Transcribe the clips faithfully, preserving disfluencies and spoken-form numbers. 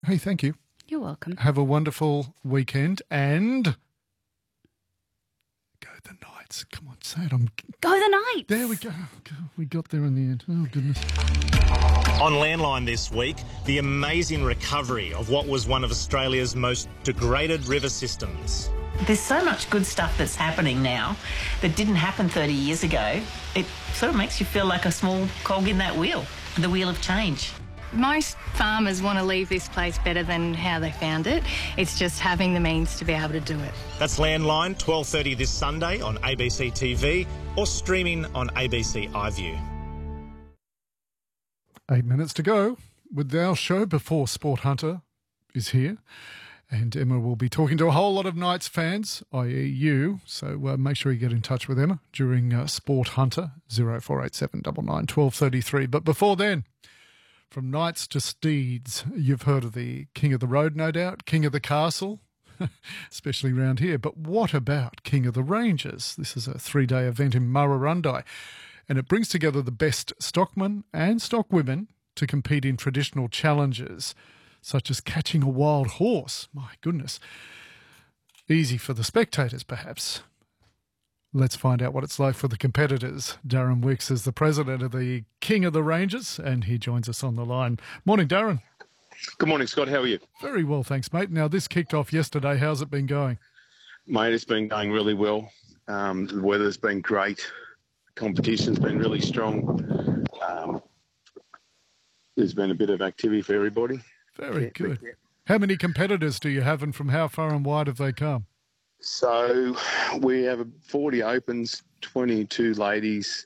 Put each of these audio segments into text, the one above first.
Hey, thank you. You're welcome. Have a wonderful weekend and go the Knights. Come on, say it. I'm... Go the Knights. There we go. We got there in the end. Oh, goodness. On Landline this week, the amazing recovery of what was one of Australia's most degraded river systems. There's so much good stuff that's happening now that didn't happen thirty years ago. It sort of makes you feel like a small cog in that wheel, the wheel of change. Most farmers want to leave this place better than how they found it. It's just having the means to be able to do it. That's Landline, twelve thirty this Sunday on A B C T V or streaming on A B C iView. Eight minutes to go with our show before Sport Hunter is here. And Emma will be talking to a whole lot of Knights fans, that is you. So uh, make sure you get in touch with Emma during uh, Sport Hunter, zero four eight seven nine nine one two three three. But before then, from Knights to Steeds, you've heard of the King of the Road, no doubt, King of the Castle, especially around here. But what about King of the Ranges? This is a three-day event in Murrurundi, and it brings together the best stockmen and stockwomen to compete in traditional challenges, such as catching a wild horse. My goodness. Easy for the spectators, perhaps. Let's find out what it's like for the competitors. Darren Wicks is the president of the King of the Ranges, and he joins us on the line. Morning, Darren. Good morning, Scott. How are you? Very well, thanks, mate. Now, this kicked off yesterday. How's it been going? Mate, it's been going really well. Um, the weather's been great. Competition's been really strong. Um, there's been a bit of activity for everybody. Very Yeah, good. yeah. How many competitors do you have, and from how far and wide have they come? So we have forty opens, twenty-two ladies,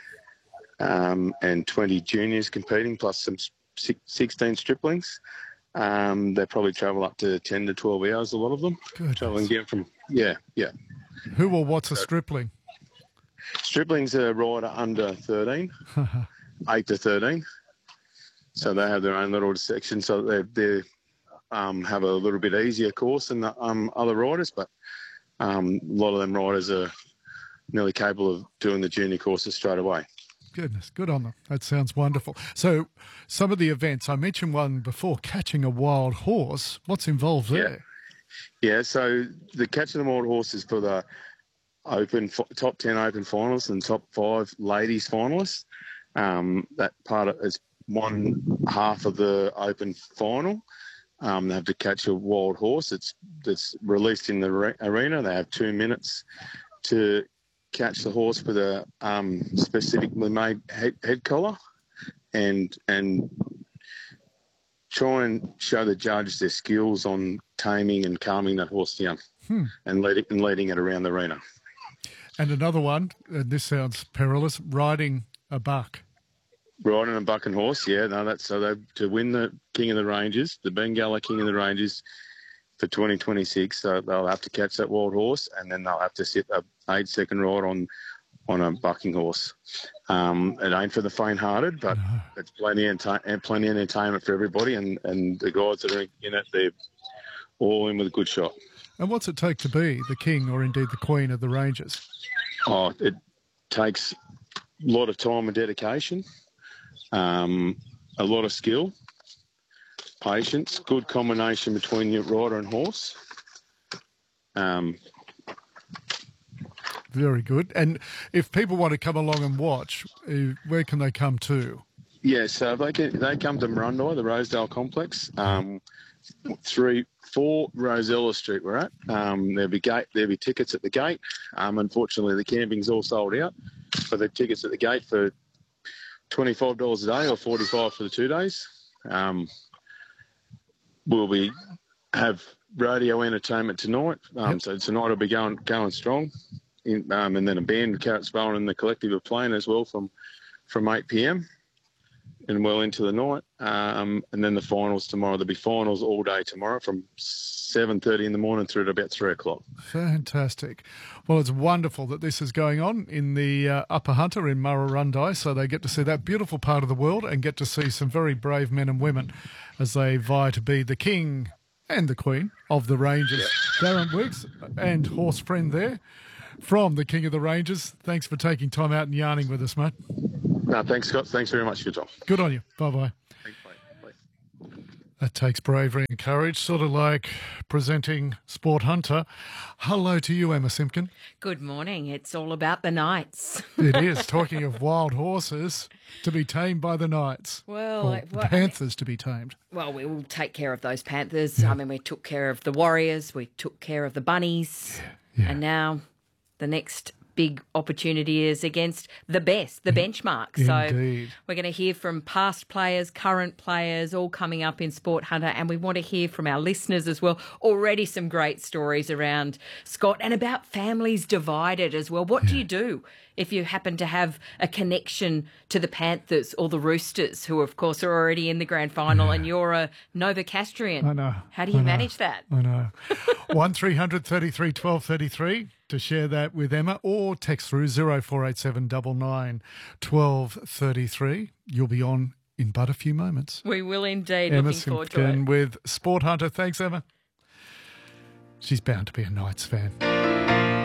um, and twenty juniors competing, plus some six, sixteen striplings. Um, they probably travel up to ten to twelve hours, a lot of them. Good. Traveling down from, yeah, yeah. Who or what's a stripling? Striplings are rider under thirteen, eight to thirteen. So they have their own little section, so they they um, have a little bit easier course than the um, other riders, but um, a lot of them riders are nearly capable of doing the junior courses straight away. Goodness, good on them. That sounds wonderful. So some of the events, I mentioned one before, catching a wild horse. What's involved there? Yeah, yeah so the catching the wild horse is for the open top ten open finalists and top five ladies finalists. Um, that part of, is one half of the open final. Um, they have to catch a wild horse. It's that's released in the re- arena. They have two minutes to catch the horse with a um, specifically made head, head collar, and and try and show the judge their skills on taming and calming that horse down, hmm. and leading and leading it around the arena. And another one, and this sounds perilous, riding a buck. Riding a buck and horse, yeah. No, that's so they to win the King of the Ranges, the Bengala King of the Ranges for twenty twenty-six. So they'll have to catch that wild horse, and then they'll have to sit a eight-second ride on on a bucking horse. Um, it ain't for the faint-hearted, but no. It's plenty of enta- plenty of entertainment for everybody, and, and the guys that are in it, they're all in with a good shot. And what's it take to be the king or indeed the queen of the Ranges? Oh, it takes a lot of time and dedication. Um, a lot of skill, patience, good combination between your rider and horse. Um, Very good. And if people want to come along and watch, uh, where can they come to? Yeah, so they can, they come to Murrurundi, the Rosedale Complex, um, three, four Rosella Street we're at. Um, there'll be gate, there'll be tickets at the gate. Um, unfortunately, the camping's all sold out, but the tickets at the gate for twenty-five dollars a day or forty-five dollars for the two days. Um, we'll be have radio entertainment tonight. Um, yep. So tonight will be going going strong. In, um, and then a band, Carrot Spelling and the Collective are playing as well from, from eight p.m. and well into the night. Um, and then the finals tomorrow. There'll be finals all day tomorrow from seven thirty in the morning through to about three o'clock. Fantastic. Well, it's wonderful that this is going on in the uh, Upper Hunter in Murrurundi, so they get to see that beautiful part of the world and get to see some very brave men and women as they vie to be the king and the queen of the Ranges. Yeah. Darren Wicks and horse friend there from the King of the Ranges. Thanks for taking time out and yarning with us, mate. No, thanks, Scott. Thanks very much for your time. Good on you. Bye-bye. Thanks, bye. Bye. That takes bravery and courage, sort of like presenting Sport Hunter. Hello to you, Emma Simpkin. Good morning. It's all about the Knights. It is. Talking of wild horses to be tamed by the Knights. Well, or like, the well, Panthers to be tamed. Well, we will take care of those Panthers. Yeah. I mean, we took care of the Warriors. We took care of the Bunnies. Yeah. Yeah. And now the next big opportunity is against the best, the benchmark. Indeed. So we're going to hear from past players, current players, all coming up in Sport Hunter, and we want to hear from our listeners as well. Already some great stories around Scott and about families divided as well. What yeah. do you do if you happen to have a connection to the Panthers or the Roosters, who of course are already in the grand final, yeah. and you're a Novocastrian? I know. How do you I manage that? I know. one three hundred thirty-three twelve thirty-three to share that with Emma, or text through zero four eight seven nine nine one two three three. You'll be on in but a few moments. We will indeed. Emma Looking forward to Simpkin it. With Sport Hunter. Thanks, Emma. She's bound to be a Knights fan.